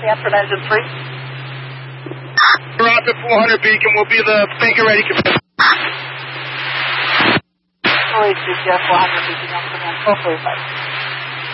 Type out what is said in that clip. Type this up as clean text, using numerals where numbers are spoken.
Stanford engine 3. Roger, 400 Beacon will be the banker ready command. Please, 400 Beacon, command 445.